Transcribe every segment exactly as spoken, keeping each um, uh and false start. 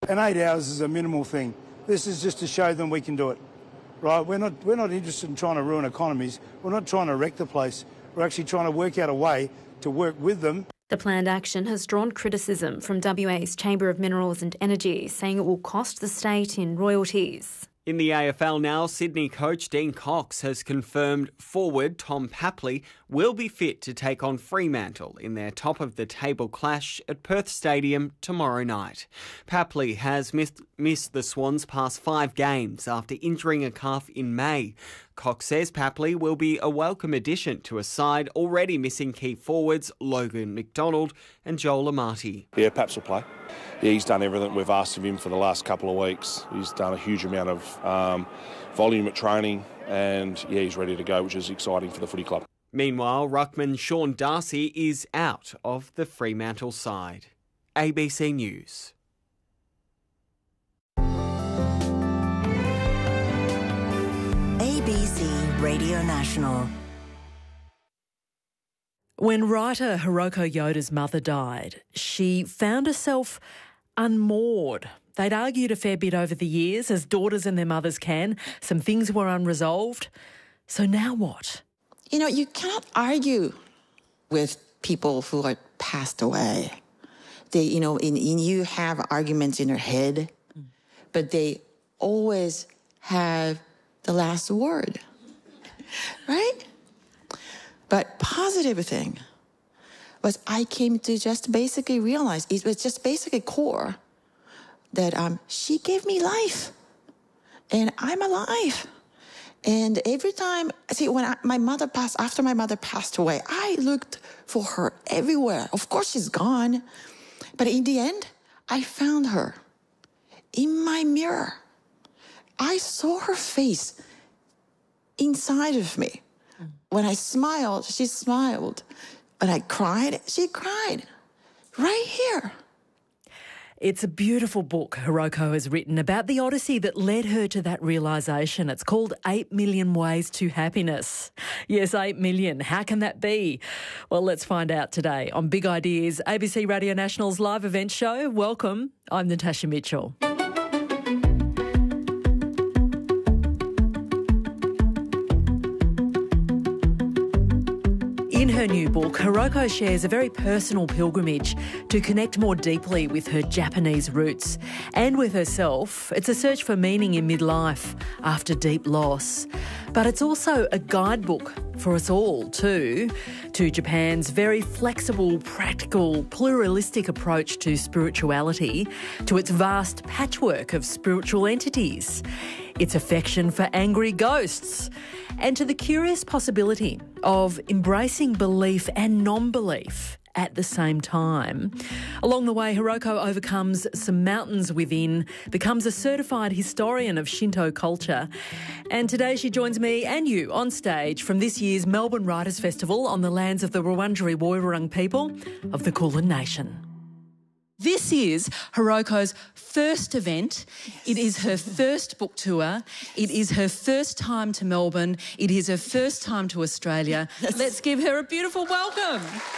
And eight hours is a minimal thing. This is just to show them we can do it, right? We're not, we're not interested in trying to ruin economies. We're not trying to wreck the place. We're actually trying to work out a way to work with them. The planned action has drawn criticism from W A's Chamber of Minerals and Energy, saying it will cost the state in royalties. In the A F L now, Sydney coach Dean Cox has confirmed forward Tom Papley will be fit to take on Fremantle in their top-of-the-table clash at Perth Stadium tomorrow night. Papley has missed, missed the Swans past five games after injuring a calf in May. Cox says Papley will be a welcome addition to a side already missing key forwards Logan McDonald and Joel Amati. Yeah, Paps will play. Yeah, he's done everything we've asked of him for the last couple of weeks. He's done a huge amount of um, volume at training and, yeah, he's ready to go, which is exciting for the footy club. Meanwhile, ruckman Sean Darcy is out of the Fremantle side. A B C News. A B C Radio National. When writer Hiroko Yoda's mother died, she found herself unmoored. They'd argued a fair bit over the years, as daughters and their mothers can. Some things were unresolved. So now what? You know, you cannot argue with people who are passed away. They, you know, in, in you have arguments in your head, mm. but they always have the last word, right? But positive thing was I came to just basically realize, it was just basically core, that um, she gave me life, and I'm alive. And every time, see, when I, my mother passed, after my mother passed away, I looked for her everywhere. Of course, she's gone. But in the end, I found her in my mirror. I saw her face inside of me. When I smiled, she smiled. When I cried, she cried. Right here. It's a beautiful book Hiroko has written about the odyssey that led her to that realisation. It's called Eight Million Ways to Happiness. Yes, eight million. How can that be? Well, let's find out today on Big Ideas, A B C Radio National's live event show. Welcome. I'm Natasha Mitchell. In her new book, Hiroko shares a very personal pilgrimage to connect more deeply with her Japanese roots and with herself. It's a search for meaning in midlife after deep loss. But it's also a guidebook for us all too, to Japan's very flexible, practical, pluralistic approach to spirituality, to its vast patchwork of spiritual entities, its affection for angry ghosts, and to the curious possibility of embracing belief and non-belief at the same time. Along the way, Hiroko overcomes some mountains within, becomes a certified historian of Shinto culture, and today she joins me and you on stage from this year's Melbourne Writers' Festival on the lands of the Wurundjeri Woiwurrung people of the Kulin Nation. This is Hiroko's first event. Yes. It is her first book tour. It is her first time to Melbourne. It is her first time to Australia. Yes. Let's give her a beautiful welcome.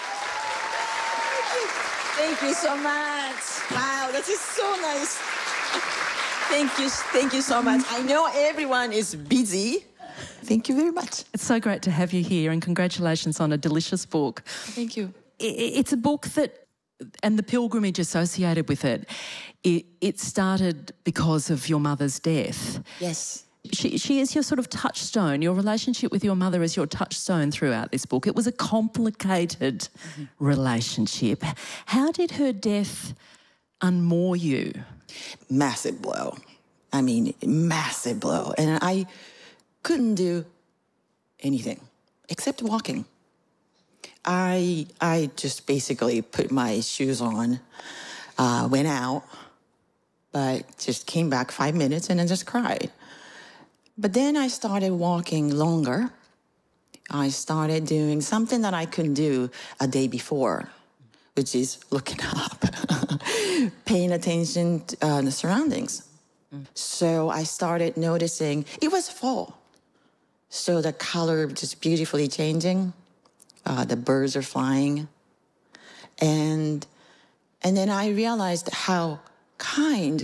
Thank you so much. Wow, that is so nice. Thank you, thank you so much. I know everyone is busy. Thank you very much. It's so great to have you here, and congratulations on a delicious book. Thank you. It's a book that, and the pilgrimage associated with it, it, it started because of your mother's death. Yes. She, she is your sort of touchstone. Your relationship with your mother is your touchstone throughout this book. It was a complicated mm-hmm. relationship. How did her death unmoor you? Massive blow. I mean, massive blow. And I couldn't do anything except walking. I I just basically put my shoes on, uh, went out, but just came back five minutes and then just cried. But then I started walking longer. I started doing something that I couldn't do a day before, which is looking up, paying attention to uh, the surroundings. Mm. So I started noticing, it was fall. So the color just beautifully changing. Uh, the birds are flying. And, and then I realized how kind